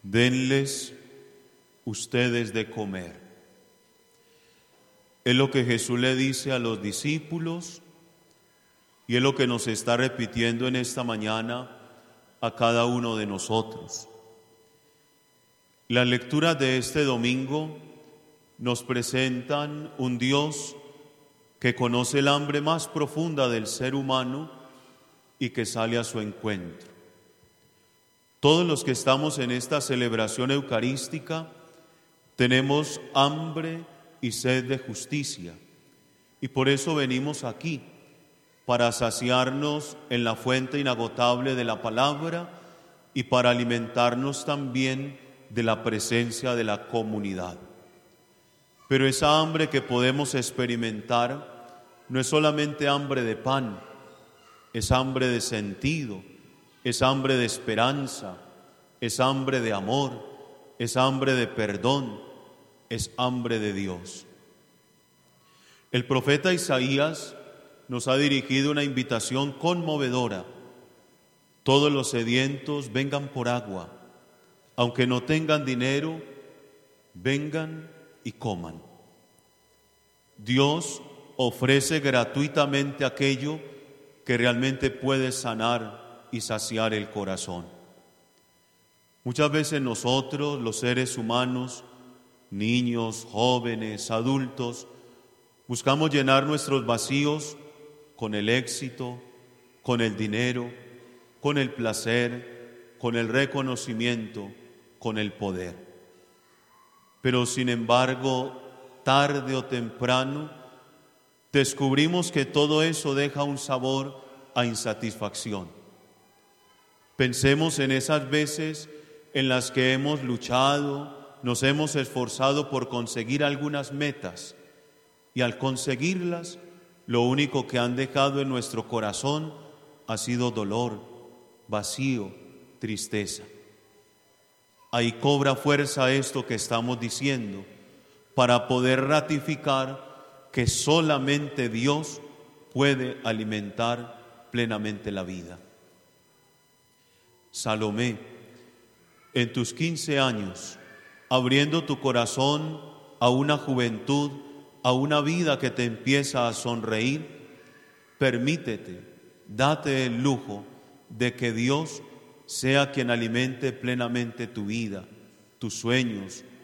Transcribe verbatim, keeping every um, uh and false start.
denles ustedes de comer. Es lo que Jesús le dice a los discípulos y es lo que nos está repitiendo en esta mañana a cada uno de nosotros. Las lecturas de este domingo nos presentan un Dios que conoce el hambre más profunda del ser humano y que sale a su encuentro. Todos los que estamos en esta celebración eucarística tenemos hambre y sed de justicia, y por eso venimos aquí, para saciarnos en la fuente inagotable de la palabra y para alimentarnos también de la presencia de la comunidad. Pero esa hambre que podemos experimentar no es solamente hambre de pan, es hambre de sentido, es hambre de esperanza, es hambre de amor, es hambre de perdón, es hambre de Dios. El profeta Isaías nos ha dirigido una invitación conmovedora. Todos los sedientos vengan por agua, aunque no tengan dinero, vengan y coman. Dios ofrece gratuitamente aquello que realmente puede sanar y saciar el corazón. Muchas veces nosotros, los seres humanos, niños, jóvenes, adultos, buscamos llenar nuestros vacíos con el éxito, con el dinero, con el placer, con el reconocimiento, con el poder. Pero sin embargo, tarde o temprano, descubrimos que todo eso deja un sabor a insatisfacción. Pensemos en esas veces en las que hemos luchado, nos hemos esforzado por conseguir algunas metas y al conseguirlas, lo único que han dejado en nuestro corazón ha sido dolor, vacío, tristeza. Ahí cobra fuerza esto que estamos diciendo para poder ratificar que solamente Dios puede alimentar plenamente la vida. Salomé, en tus quince años, abriendo tu corazón a una juventud, a una vida que te empieza a sonreír, permítete, date el lujo de que Dios sea quien alimente plenamente tu vida, tus sueños,